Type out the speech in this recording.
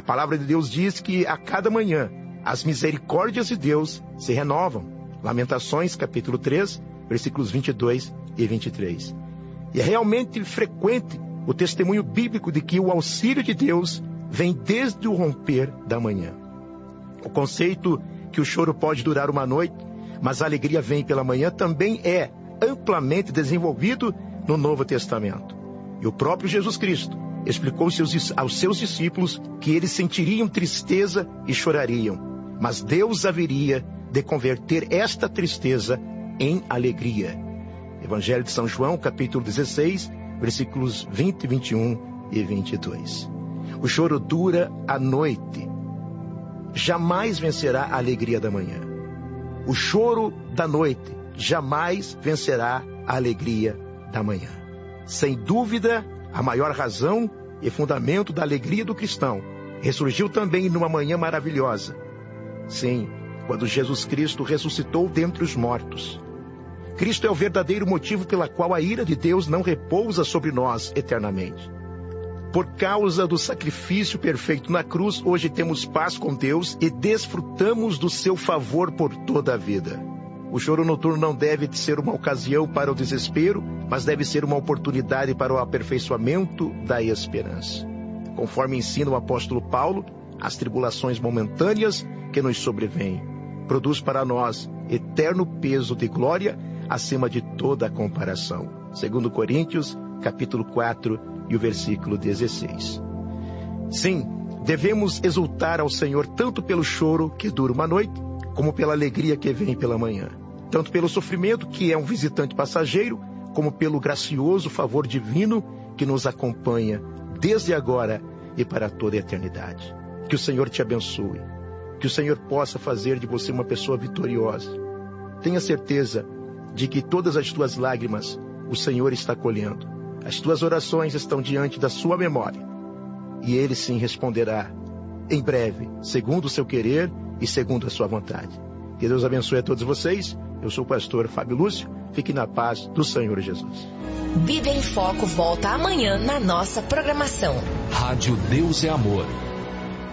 palavra de Deus diz que a cada manhã as misericórdias de Deus se renovam. Lamentações, capítulo 3, versículos 22 e 23. E é realmente frequente o testemunho bíblico de que o auxílio de Deus vem desde o romper da manhã. O conceito que o choro pode durar uma noite, mas a alegria vem pela manhã, também é amplamente desenvolvido no Novo Testamento. E o próprio Jesus Cristo explicou aos seus discípulos que eles sentiriam tristeza e chorariam, mas Deus haveria de converter esta tristeza em alegria. Evangelho de São João, capítulo 16, versículos 20, 21 e 22. O choro dura a noite, jamais vencerá a alegria da manhã. O choro da noite jamais vencerá a alegria da manhã. Sem dúvida, a maior razão e fundamento da alegria do cristão ressurgiu também numa manhã maravilhosa. Sim, quando Jesus Cristo ressuscitou dentre os mortos. Cristo é o verdadeiro motivo pela qual a ira de Deus não repousa sobre nós eternamente. Por causa do sacrifício perfeito na cruz, hoje temos paz com Deus e desfrutamos do seu favor por toda a vida. O choro noturno não deve ser uma ocasião para o desespero, mas deve ser uma oportunidade para o aperfeiçoamento da esperança. Conforme ensina o apóstolo Paulo, as tribulações momentâneas que nos sobrevêm produz para nós eterno peso de glória acima de toda a comparação. 2 Coríntios, capítulo 4 e o versículo 16. Sim, devemos exultar ao Senhor tanto pelo choro que dura uma noite, como pela alegria que vem pela manhã. Tanto pelo sofrimento, que é um visitante passageiro, como pelo gracioso favor divino que nos acompanha desde agora e para toda a eternidade. Que o Senhor te abençoe. Que o Senhor possa fazer de você uma pessoa vitoriosa. Tenha certeza de que todas as tuas lágrimas o Senhor está colhendo. As tuas orações estão diante da sua memória. E Ele sim responderá em breve, segundo o seu querer e segundo a sua vontade. Que Deus abençoe a todos vocês. Eu sou o pastor Fábio Lúcio. Fique na paz do Senhor Jesus. Bíblia em Foco volta amanhã na nossa programação. Rádio Deus é Amor.